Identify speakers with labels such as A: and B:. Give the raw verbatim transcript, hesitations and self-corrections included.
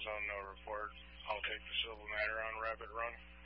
A: Zone no report. I'll take the civil matter on Rabbit Run.